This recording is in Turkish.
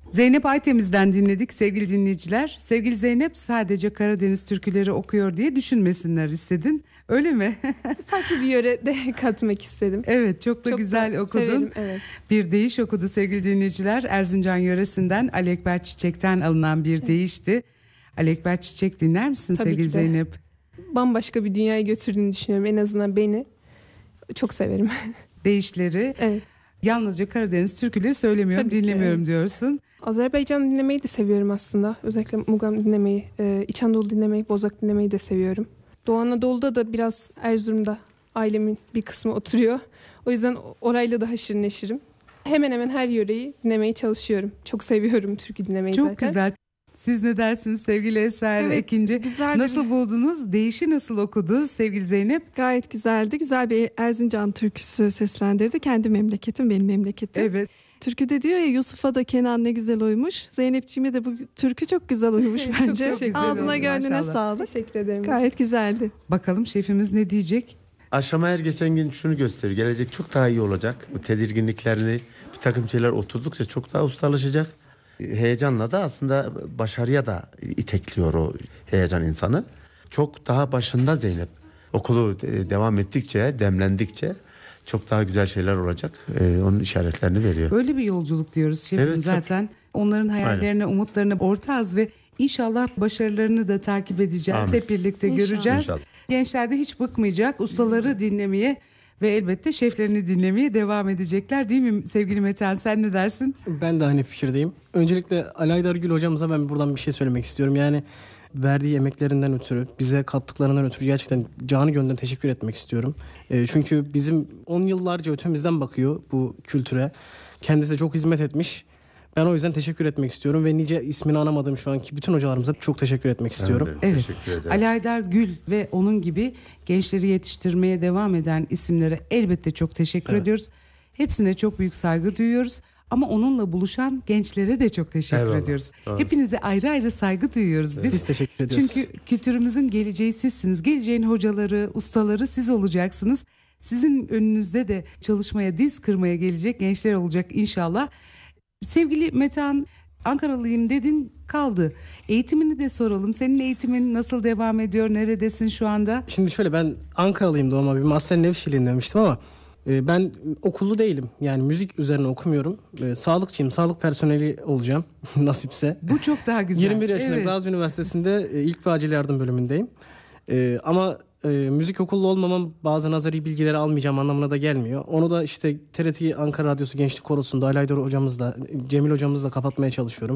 Zeynep Aytemiz'den dinledik sevgili dinleyiciler. Sevgili Zeynep, sadece Karadeniz türküleri okuyor diye düşünmesinler istedin. Öyle mi? Farklı bir yöre de katmak istedim. Evet, çok da güzel okudun. Severim, evet. Bir deyiş okudu sevgili dinleyiciler. Erzincan yöresinden Ali Ekber Çiçek'ten alınan bir deyişti. Ali Ekber Çiçek dinler misin Tabii sevgili ki de. Zeynep? Bambaşka bir dünyaya götürdüğünü düşünüyorum. En azından beni. Çok severim. Deyişleri Evet. yalnızca Karadeniz türküleri söylemiyorum, Tabii ki, dinlemiyorum evet. diyorsun. Azerbaycan dinlemeyi de seviyorum aslında. Özellikle Mugham dinlemeyi, İç Anadolu dinlemeyi, Bozak dinlemeyi de seviyorum. Doğu Anadolu'da da biraz Erzurum'da ailemin bir kısmı oturuyor. O yüzden orayla da haşır neşirim. Hemen hemen her yöreyi dinlemeye çalışıyorum. Çok seviyorum türkü dinlemeyi Çok zaten. güzel. Siz ne dersiniz sevgili Esra Evet, Ekinci? güzel Nasıl buldunuz? Deyişi nasıl okudu sevgili Zeynep? Gayet güzeldi. Güzel bir Erzincan türküsü seslendirdi. Kendi memleketim, benim memleketim. Evet. Türküde diyor ya, Yusuf'a da Kenan ne güzel uymuş. Zeynepciğime de bu türkü çok güzel uymuş Çok bence. teşekkür Ağzına ederim, gönlüne maşallah. sağlık. Teşekkür ederim. Gayet güzeldi. Bakalım şefimiz ne diyecek? Aşama her geçen gün şunu gösteriyor. Gelecek çok daha iyi olacak. Bu tedirginliklerini, bir takım şeyler oturdukça çok daha ustalaşacak. Heyecanla da aslında başarıya da itekliyor o heyecan insanı. Çok daha başında Zeynep. Okulu devam ettikçe, demlendikçe çok daha güzel şeyler olacak. Onun işaretlerini veriyor. Böyle bir yolculuk diyoruz şefim Evet, zaten. Onların hayallerine, umutlarına ortağız ve inşallah başarılarını da takip edeceğiz. Amin. Hep birlikte İnşallah. göreceğiz. İnşallah. Gençler de hiç bıkmayacak. Ustaları dinlemeye ve elbette şeflerini dinlemeye devam edecekler. Değil mi sevgili Metehan, sen ne dersin? Ben de aynı fikirdeyim. Öncelikle Ali Aydargül hocamıza ben buradan bir şey söylemek istiyorum. Yani verdiği emeklerinden ötürü, bize kattıklarından ötürü gerçekten canı gönülden teşekkür etmek istiyorum. Çünkü bizim 10 yıllarca ötemizden bakıyor bu kültüre. Kendisi de çok hizmet etmiş. Ben o yüzden teşekkür etmek istiyorum ve nice ismini anamadığım şu anki bütün hocalarımıza çok teşekkür etmek istiyorum. Evet. Teşekkür ederim. Ali Aydar Gül ve onun gibi gençleri yetiştirmeye devam eden isimlere elbette çok teşekkür ediyoruz. Hepsine çok büyük saygı duyuyoruz. Ama onunla buluşan gençlere de çok teşekkür Eyvallah. ediyoruz. Doğru. Hepinize ayrı ayrı saygı duyuyoruz biz. Biz teşekkür ediyoruz. Çünkü kültürümüzün geleceği sizsiniz. Geleceğin hocaları, ustaları siz olacaksınız. Sizin önünüzde de çalışmaya, diz kırmaya gelecek gençler olacak inşallah. Sevgili Metehan, Ankaralıyım dedin, kaldı. Eğitimini de soralım. Senin eğitimin nasıl devam ediyor? Neredesin şu anda? Şimdi şöyle, ben Ankaralıyım doğma büyüme. Aslen Nevşehirliyim demiştim ama ben okullu değilim. Yani müzik üzerine okumuyorum. Sağlıkçıyım. Sağlık personeli olacağım nasipse. Bu çok daha güzel. 21 yaşındayım. Evet. Gazi Üniversitesi'nde ilk ve acil yardım bölümündeyim. Ama müzik okullu olmamam bazı nazari bilgileri almayacağım anlamına da gelmiyor. Onu da işte TRT Ankara Radyosu Gençlik Korosu'nda Ali Aydar hocamızla, Cemil hocamızla kapatmaya çalışıyorum.